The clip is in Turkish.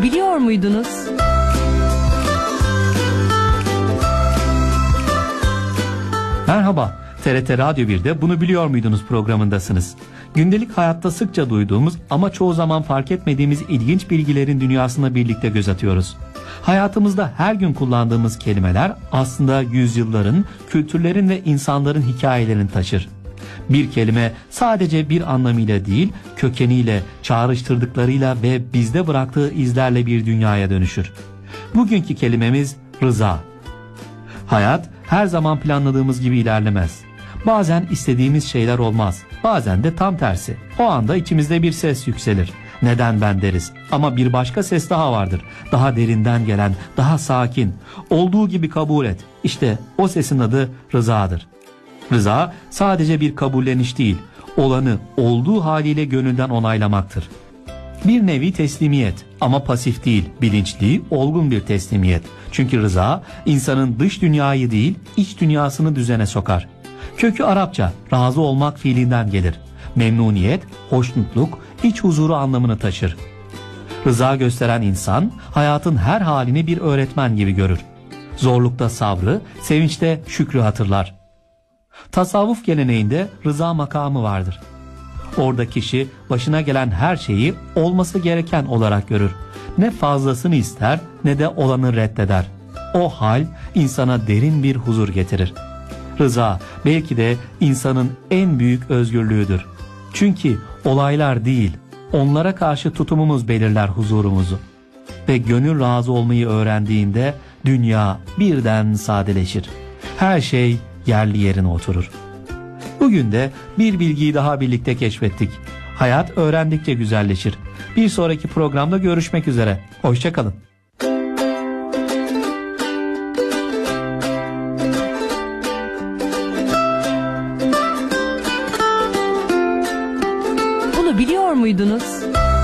biliyor muydunuz? Merhaba, TRT Radyo 1'de Bunu Biliyor Muydunuz programındasınız. Gündelik hayatta sıkça duyduğumuz ama çoğu zaman fark etmediğimiz ilginç bilgilerin dünyasına birlikte göz atıyoruz. Hayatımızda her gün kullandığımız kelimeler aslında yüzyılların, kültürlerin ve insanların hikayelerini taşır. Bir kelime sadece bir anlamıyla değil, kökeniyle, çağrıştırdıklarıyla ve bizde bıraktığı izlerle bir dünyaya dönüşür. Bugünkü kelimemiz rıza. Hayat her zaman planladığımız gibi ilerlemez. Bazen istediğimiz şeyler olmaz. Bazen de tam tersi. O anda içimizde bir ses yükselir. Neden ben deriz. Ama bir başka ses daha vardır. Daha derinden gelen, daha sakin. Olduğu gibi kabul et. İşte o sesin adı rızadır. Rıza sadece bir kabulleniş değil, olanı olduğu haliyle gönülden onaylamaktır. Bir nevi teslimiyet ama pasif değil, bilinçli, olgun bir teslimiyet. Çünkü rıza insanın dış dünyayı değil, iç dünyasını düzene sokar. Kökü Arapça, razı olmak fiilinden gelir. Memnuniyet, hoşnutluk, iç huzuru anlamını taşır. Rıza gösteren insan hayatın her halini bir öğretmen gibi görür. Zorlukta sabrı, sevinçte şükrü hatırlar. Tasavvuf geleneğinde rıza makamı vardır. Orada kişi başına gelen her şeyi olması gereken olarak görür. Ne fazlasını ister ne de olanı reddeder. O hal insana derin bir huzur getirir. Rıza belki de insanın en büyük özgürlüğüdür. Çünkü olaylar değil, onlara karşı tutumumuz belirler huzurumuzu. Ve gönül razı olmayı öğrendiğinde dünya birden sadeleşir. Her şey yerli yerine oturur. Bugün de bir bilgiyi daha birlikte keşfettik. Hayat öğrendikçe güzelleşir. Bir sonraki programda görüşmek üzere. Hoşça kalın. Bunu biliyor muydunuz?